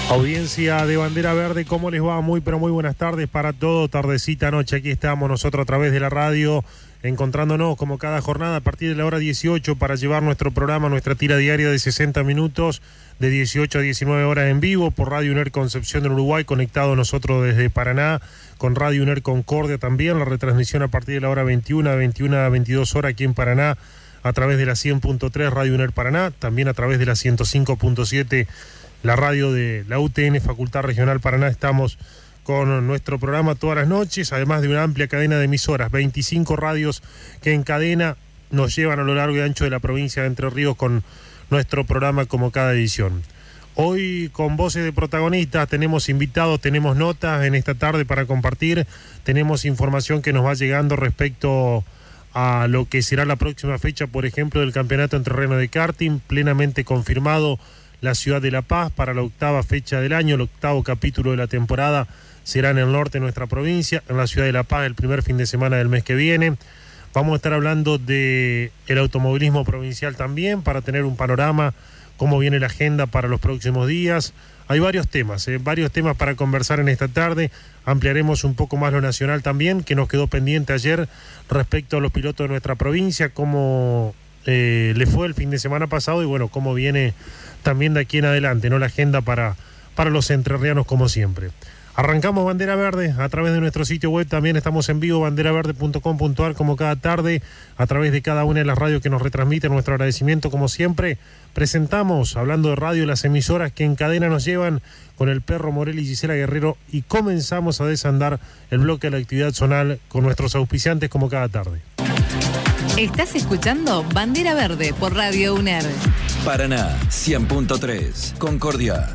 Audiencia de Bandera Verde, ¿cómo les va? Muy pero muy buenas tardes para todo, tardecita, noche, aquí estamos nosotros a través de la radio, encontrándonos como cada jornada a partir de la hora 18 para llevar nuestro programa, nuestra tira diaria de 60 minutos, de 18 a 19 horas en vivo, por Radio UNER Concepción del Uruguay, conectado nosotros desde Paraná, con Radio UNER Concordia también, la retransmisión a partir de la hora 21 a 22 horas aquí en Paraná, a través de la 100.3 Radio UNER Paraná, también a través de la 105.7 la radio de la UTN Facultad Regional Paraná. Estamos con nuestro programa todas las noches, además de una amplia cadena de emisoras, 25 radios que en cadena nos llevan a lo largo y ancho de la provincia de Entre Ríos con nuestro programa como cada edición. Hoy con voces de protagonistas, tenemos invitados, tenemos notas en esta tarde para compartir, tenemos información que nos va llegando respecto a lo que será la próxima fecha, por ejemplo, del Campeonato Entrerriano de Karting, plenamente confirmado. La ciudad de La Paz para la octava fecha del año, el octavo capítulo de la temporada será en el norte de nuestra provincia, en la ciudad de La Paz el primer fin de semana del mes que viene. Vamos a estar hablando de el automovilismo provincial también para tener un panorama, cómo viene la agenda para los próximos días. Hay varios temas para conversar en esta tarde. Ampliaremos un poco más lo nacional también, que nos quedó pendiente ayer respecto a los pilotos de nuestra provincia, cómo le fue el fin de semana pasado y bueno, cómo viene también de aquí en adelante, ¿no? La agenda para los entrerrianos como siempre. Arrancamos Bandera Verde a través de nuestro sitio web, también estamos en vivo, banderaverde.com.ar como cada tarde, a través de cada una de las radios que nos retransmiten. Nuestro agradecimiento como siempre. Presentamos, hablando de radio, las emisoras que en cadena nos llevan con el Perro Morel y Gisela Guerrero, y comenzamos a desandar el bloque de la actividad zonal con nuestros auspiciantes como cada tarde. Estás escuchando Bandera Verde por Radio UNER. Paraná 100.3, Concordia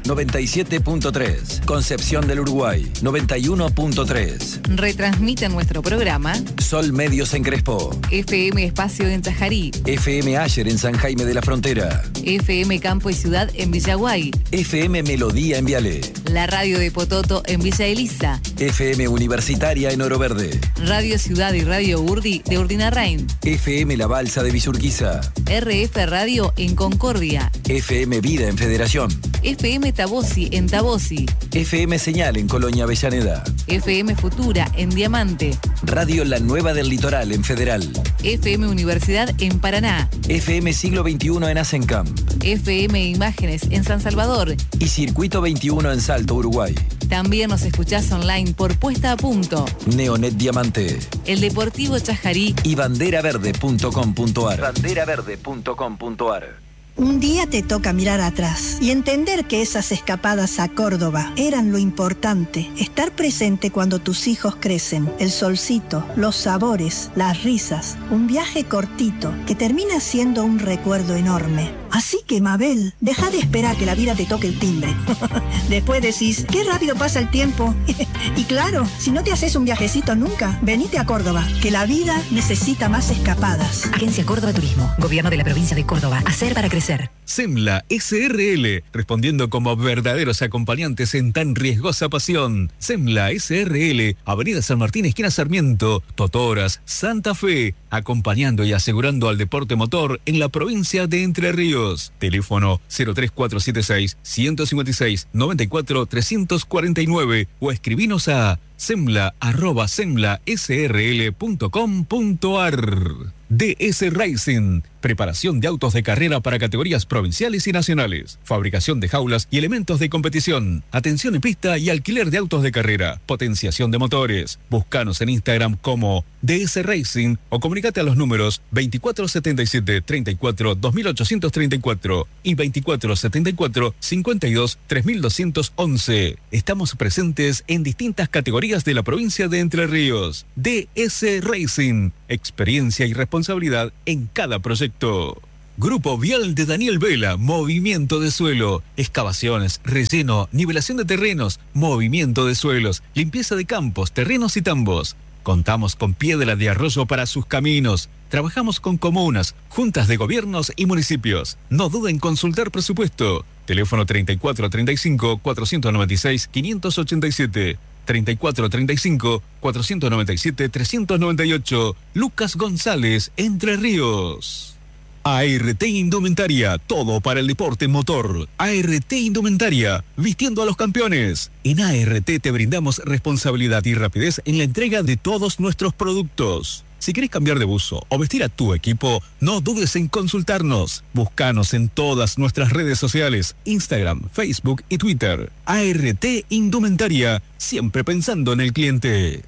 97.3, Concepción del Uruguay 91.3. Retransmite nuestro programa Sol Medios en Crespo, FM Espacio en Chajarí, FM Ayer en San Jaime de la Frontera, FM Campo y Ciudad en Villaguay, FM Melodía en Viale, la radio de Pototo en Villa Elisa, FM Universitaria en Oro Verde, Radio Ciudad y Radio Urdi de Urdinarrain, FM La Balsa de Villurquiza, RF Radio en Concordia, FM Vida en Federación, FM Tabosi en Tabosi, FM Señal en Colonia Avellaneda, FM Futura en Diamante, Radio La Nueva del Litoral en Federal, FM Universidad en Paraná, FM Siglo XXI en Asencamp, FM Imágenes en San Salvador y Circuito 21 en Salto, Uruguay. También nos escuchás online por Puesta a Punto, Neonet Diamante, El Deportivo Chajarí y banderaverde.com.ar. Banderaverde.com.ar. Un día te toca mirar atrás y entender que esas escapadas a Córdoba eran lo importante. Estar presente cuando tus hijos crecen, el solcito, los sabores, las risas, un viaje cortito que termina siendo un recuerdo enorme. Así que, Mabel, deja de esperar que la vida te toque el timbre. Después decís, qué rápido pasa el tiempo. Y claro, si no te haces un viajecito nunca, venite a Córdoba, que la vida necesita más escapadas. Agencia Córdoba Turismo, Gobierno de la Provincia de Córdoba. Hacer para crecer. SEMLA SRL, respondiendo como verdaderos acompañantes en tan riesgosa pasión. SEMLA SRL, Avenida San Martín, esquina Sarmiento, Totoras, Santa Fe, acompañando y asegurando al deporte motor en la provincia de Entre Ríos. Teléfono 03476 156 94 349 o escribinos a semla@semlasrl.com.ar. DS Racing, preparación de autos de carrera para categorías provinciales y nacionales, fabricación de jaulas y elementos de competición, atención en pista y alquiler de autos de carrera, potenciación de motores. Búscanos en Instagram como DS Racing o comunícate a los números 2477 34 2834 y 2474 52 3211. Estamos presentes en distintas categorías de la provincia de Entre Ríos. DS Racing, experiencia y responsabilidad en cada proyecto. Grupo Vial de Daniel Vela, movimiento de suelo, excavaciones, relleno, nivelación de terrenos, movimiento de suelos, limpieza de campos, terrenos y tambos. Contamos con piedra de arroyo para sus caminos. Trabajamos con comunas, juntas de gobiernos y municipios. No duden en consultar presupuesto. Teléfono 3435 496 587. 3435 497 398. Lucas González, Entre Ríos. ART Indumentaria, todo para el deporte motor. ART Indumentaria, vistiendo a los campeones. En ART te brindamos responsabilidad y rapidez en la entrega de todos nuestros productos. Si querés cambiar de buzo o vestir a tu equipo, no dudes en consultarnos. Búscanos en todas nuestras redes sociales, Instagram, Facebook y Twitter. ART Indumentaria, siempre pensando en el cliente.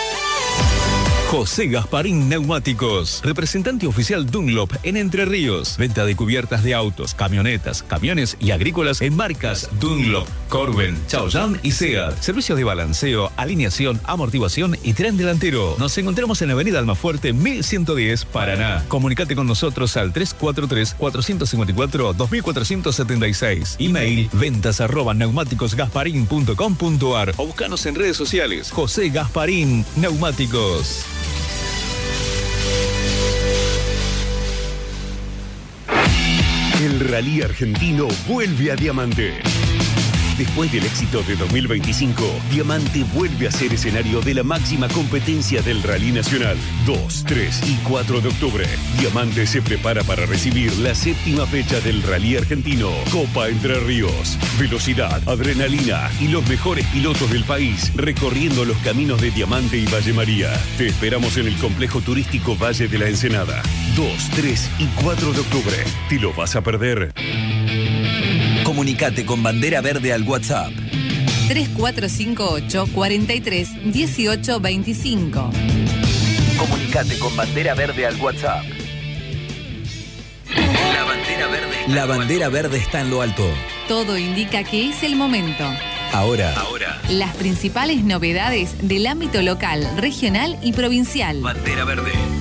José Gasparín Neumáticos, representante oficial Dunlop en Entre Ríos. Venta de cubiertas de autos, camionetas, camiones y agrícolas en marcas Dunlop, Corben, Chaoyang y Seat. Servicios de balanceo, alineación, amortiguación y tren delantero. Nos encontramos en la avenida Almafuerte 1110, Paraná. Comunicate con nosotros al 343-454-2476. Email ventas@neumáticosgasparin.com.ar o buscanos en redes sociales. José Gasparín Neumáticos. El Rally Argentino vuelve a Diamante. Después del éxito de 2025, Diamante vuelve a ser escenario de la máxima competencia del Rally Nacional. 2, 3 y 4 de octubre. Diamante se prepara para recibir la 7ª fecha del Rally Argentino. Copa Entre Ríos. Velocidad, adrenalina y los mejores pilotos del país recorriendo los caminos de Diamante y Valle María. Te esperamos en el complejo turístico Valle de la Ensenada. 2, 3 y 4 de octubre. ¿Te lo vas a perder? Comunicate con Bandera Verde al WhatsApp 3458 43 18 25. Comunicate con Bandera Verde al WhatsApp. La bandera verde está en lo alto. Todo indica que es el momento. Ahora. Las principales novedades del ámbito local, regional y provincial. Bandera Verde.